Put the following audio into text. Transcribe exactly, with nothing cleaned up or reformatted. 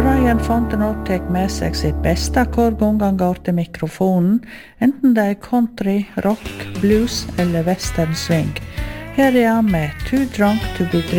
Brian Fontenot tar med seg sitt beste hver gang han går til mikrofonen, enten det er country, rock, blues eller western swing. Her er han med Too Drunk to be